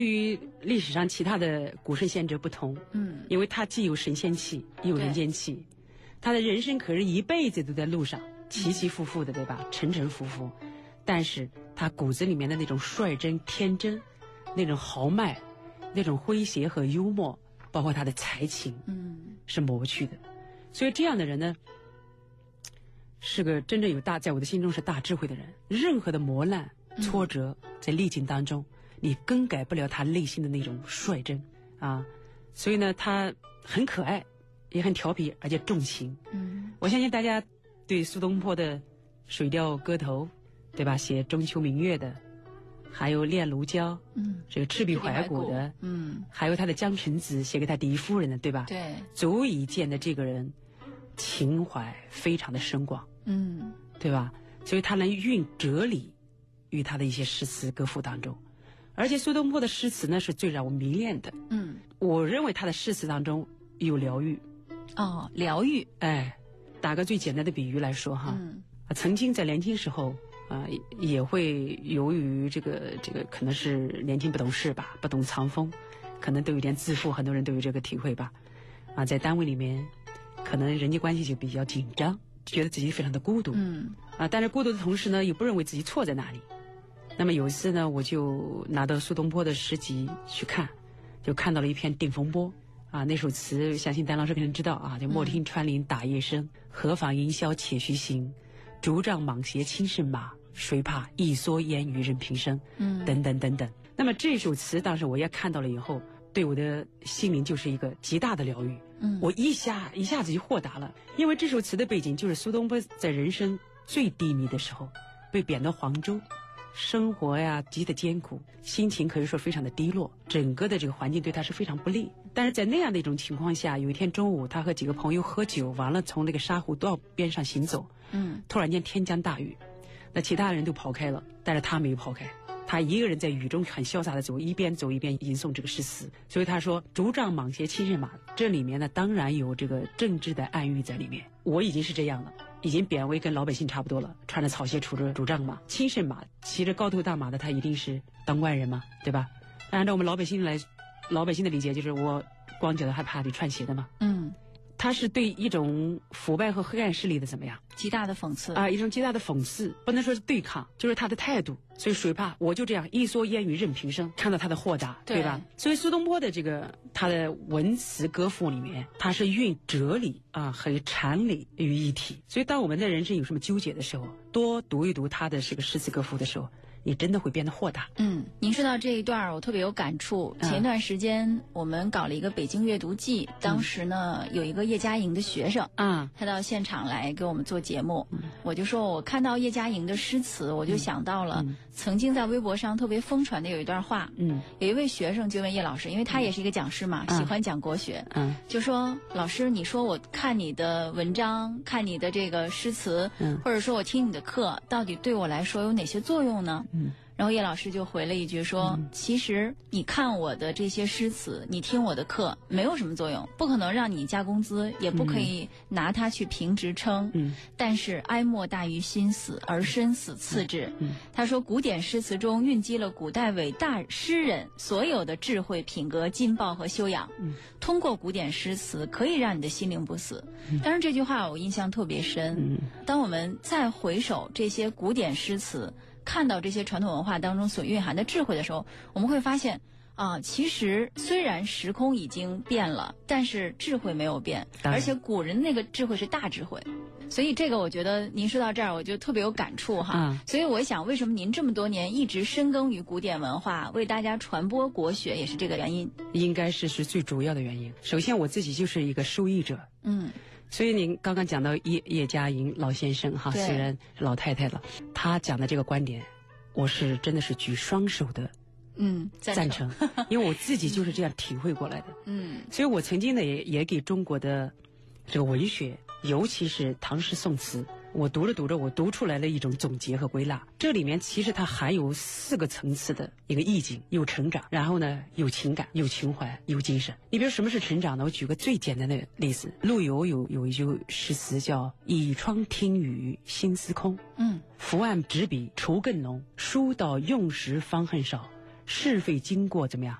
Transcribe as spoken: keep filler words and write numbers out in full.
与历史上其他的古圣先哲不同，嗯，因为他既有神仙气，也有人间气，他的人生可是一辈子都在路上，起起伏伏的，对吧？沉沉浮浮，但是他骨子里面的那种率真、天真，那种豪迈，那种诙谐和幽默，包括他的才情，嗯，是抹不去的。所以这样的人呢，是个真正有大，在我的心中是大智慧的人。任何的磨难、挫折，在历经当中，你更改不了他内心的那种率真啊。所以呢，他很可爱，也很调皮，而且重情。嗯，我相信大家对苏东坡的《水调歌头》，对吧？写中秋明月的，还有恋庐娇，嗯，这个赤壁怀古的，嗯，还有他的江城子写给他嫡夫人的，对吧？对，足以见得这个人情怀非常的深广，嗯，对吧？所以他能蕴哲理于他的一些诗词歌赋当中。而且苏东坡的诗词呢，是最让我迷恋的。嗯，我认为他的诗词当中有疗愈。 哦，疗愈。 哎，打个最简单的比喻来说哈，嗯，曾经在年轻时候啊、呃，也会由于这个这个可能是年轻不懂事吧，不懂藏风，可能都有点自负，很多人都有这个体会吧。啊，在单位里面，可能人际关系就比较紧张，觉得自己非常的孤独。嗯，啊，但是孤独的同时呢，又不认为自己错在哪里。那么有一次呢，我就拿到苏东坡的诗集去看，就看到了一篇《定风波》啊，那首词相信丹老师肯定知道啊，就莫听穿林打叶声，何妨吟啸且徐行，竹杖芒鞋轻胜马，谁怕一蓑烟雨任平生，嗯，等等等等。那么这首词当时我也看到了以后，对我的心灵就是一个极大的疗愈。嗯，我一下一下子就豁达了，因为这首词的背景就是苏东坡在人生最低迷的时候，被贬到黄州。生活呀极的艰苦，心情可以说非常的低落，整个的这个环境对他是非常不利。但是在那样的一种情况下，有一天中午他和几个朋友喝酒，完了从那个沙湖道边上行走，嗯，突然间天将大雨，那其他人都跑开了，但是他没有跑开，他一个人在雨中很潇洒的走，一边走一边吟诵这个诗词。所以他说竹杖芒鞋轻胜马，这里面呢当然有这个政治的暗喻在里面。我已经是这样了，已经贬为跟老百姓差不多了，穿着草鞋杵着竹杖嘛，轻胜马，骑着高头大马的他一定是当官人嘛，对吧？按照我们老百姓来，老百姓的理解就是我光脚的还怕得穿鞋的嘛。嗯，他是对一种腐败和黑暗势力的怎么样？ 极大的讽刺啊、呃，一种极大的讽刺，不能说是对抗，就是他的态度。所以谁怕我就这样一蓑烟雨任平生，看到他的豁达， 对, 对吧？所以苏东坡的这个他的文词歌赋里面，他是蕴哲理啊和禅理于一体。所以当我们在人生有什么纠结的时候，多读一读他的这个诗词歌赋的时候，你真的会变得豁达。 嗯，您说到这一段我特别有感触。前一段时间我们搞了一个北京阅读季，嗯、当时呢有一个叶嘉莹的学生啊，他到现场来给我们做节目，嗯、我就说我看到叶嘉莹的诗词，我就想到了、嗯、曾经在微博上特别疯传的有一段话，嗯，有一位学生就问叶老师，因为他也是一个讲师嘛，嗯、喜欢讲国学，嗯，就说老师，你说我看你的文章，看你的这个诗词，嗯，或者说我听你的课，到底对我来说有哪些作用呢？嗯，然后叶老师就回了一句说、嗯、其实你看我的这些诗词，你听我的课没有什么作用，不可能让你加工资，也不可以拿它去评职称，嗯，但是哀莫大于心死，而身死次之、嗯嗯、他说古典诗词中蕴积了古代伟大诗人所有的智慧品格劲爆和修养、嗯、通过古典诗词可以让你的心灵不死、嗯、当然这句话我印象特别深、嗯、当我们再回首这些古典诗词，看到这些传统文化当中所蕴含的智慧的时候，我们会发现啊，其实虽然时空已经变了，但是智慧没有变，而且古人那个智慧是大智慧。所以这个我觉得您说到这儿我就特别有感触哈、嗯、所以我想为什么您这么多年一直深耕于古典文化，为大家传播国学，也是这个原因。 应该是是最主要的原因。首先我自己就是一个受益者，嗯，所以您刚刚讲到叶叶嘉莹老先生哈，虽然老太太了，他讲的这个观点我是真的是举双手的嗯，赞成，因为我自己就是这样体会过来的。嗯，所以我曾经呢也也给中国的这个文学，尤其是唐诗宋词，我读着读着，我读出来了一种总结和归纳。这里面其实它含有四个层次的一个意境，有成长，然后呢有情感，有情怀，有精神。你比如什么是成长呢？我举个最简单的例子，陆游有有一句诗词叫“倚窗听雨，心思空”。嗯，伏案执笔，愁更浓。书到用时方恨少。 是非经过怎么样